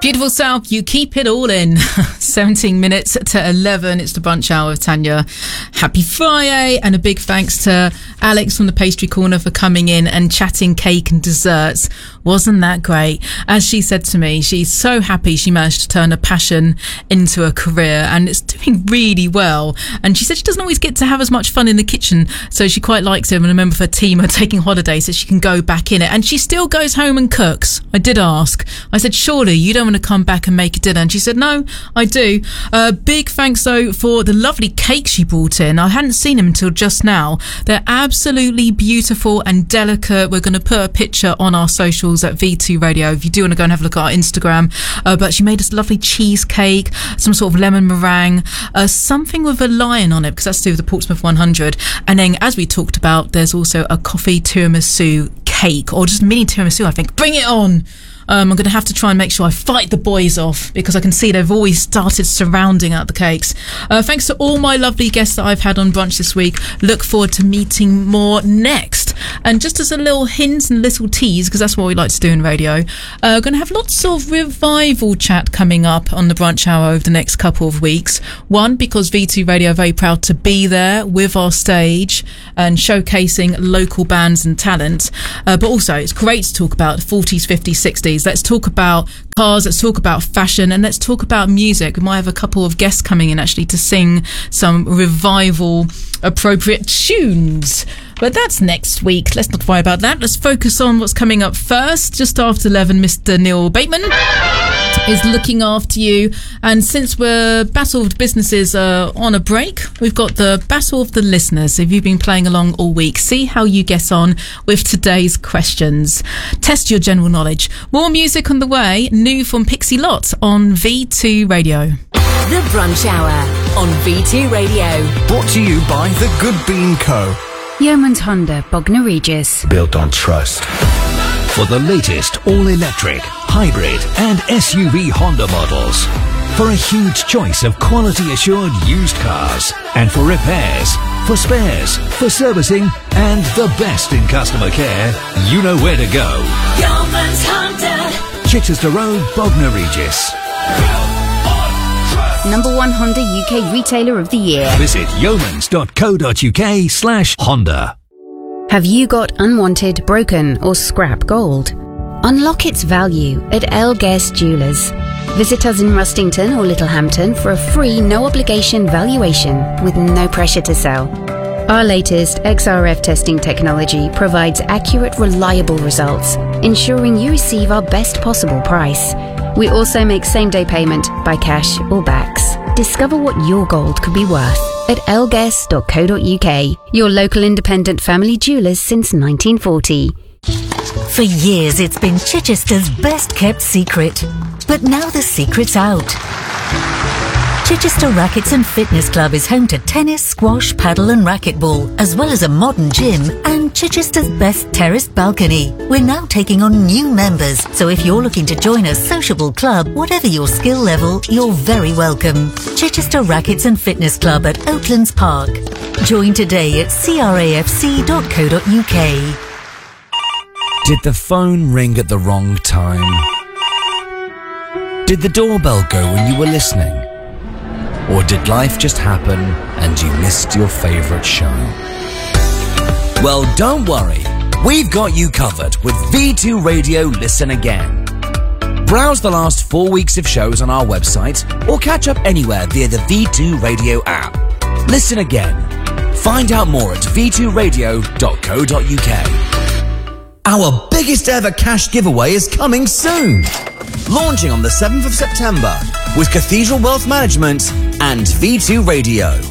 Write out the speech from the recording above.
Beautiful South, you keep it all in. 17 minutes to 11. It's the brunch hour of Tanya. Happy Friday, and a big thanks to Alex from the Pastry Corner for coming in and chatting cake and desserts. Wasn't that great? As she said to me, she's so happy she managed to turn a passion into a career, and it's doing really well. And she said she doesn't always get to have as much fun in the kitchen, so she quite likes it. And a member of her team are taking holidays so she can go back in it. And she still goes home and cooks. I did ask. I said, surely you don't want to come back and make a dinner? And she said, no, I do. Big thanks though for the lovely cakes she brought in. I hadn't seen them until just now. They're absolutely beautiful and delicate. We're going to put a picture on our socials at V2 Radio if you do want to go and have a look at our Instagram. But she made us a lovely cheesecake, some sort of lemon meringue, something with a lion on it, because that's to do with the Portsmouth 100. And then, as we talked about, there's also a coffee tiramisu cake, or just mini tiramisu, I think. Bring it on! I'm going to have to try and make sure I fight the boys off, because I can see they've always started surrounding out the cakes. Thanks to all my lovely guests that I've had on brunch this week. Look forward to meeting more next. And just as a little hint and little tease, because that's what we like to do in radio, going to have lots of revival chat coming up on the brunch hour over the next couple of weeks. One, because V2 Radio are very proud to be there with our stage and showcasing local bands and talent. But also, it's great to talk about the 40s, 50s, 60s. Let's talk about cars, let's talk about fashion, and let's talk about music. We might have a couple of guests coming in actually to sing some revival appropriate tunes. But that's next week. Let's not worry about that. Let's focus on what's coming up first. Just after 11, Mr. Neil Bateman is looking after you. And since we're Battle of the Businesses on a break, we've got the Battle of the Listeners. If you've been playing along all week, see how you get on with today's questions. Test your general knowledge. More music on the way. New from Pixie Lott on V2 Radio. The Brunch Hour on V2 Radio. Brought to you by The Good Bean Co. Yeomans Honda, Bognor Regis. Built on trust. For the latest all-electric, hybrid and SUV Honda models. For a huge choice of quality-assured used cars. And for repairs, for spares, for servicing, and the best in customer care, you know where to go. Yeomans Honda. Chichester Road, Bognor Regis. Number 1 Honda UK Retailer of the Year. Visit yeomans.co.uk/Honda. Have you got unwanted, broken or scrap gold? Unlock its value at Elguest Jewellers. Visit us in Rustington or Littlehampton for a free, no-obligation valuation with no pressure to sell. Our latest XRF testing technology provides accurate, reliable results, ensuring you receive our best possible price. We also make same-day payment by cash or backs. Discover what your gold could be worth at elguest.co.uk, your local independent family jewellers since 1940. For years, it's been Chichester's best-kept secret. But now the secret's out. Chichester Rackets and Fitness Club is home to tennis, squash, paddle and racquetball, as well as a modern gym and Chichester's best terraced balcony. We're now taking on new members, so if you're looking to join a sociable club, whatever your skill level, you're very welcome. Chichester Rackets and Fitness Club at Oaklands Park. Join today at crafc.co.uk. Did the phone ring at the wrong time? Did the doorbell go when you were listening? Or did life just happen and you missed your favourite show? Well, don't worry. We've got you covered with V2 Radio Listen Again. Browse the last 4 weeks of shows on our website or catch up anywhere via the V2 Radio app. Listen again. Find out more at v2radio.co.uk. Our biggest ever cash giveaway is coming soon. Launching on the 7th of September with Cathedral Wealth Management and V2 Radio.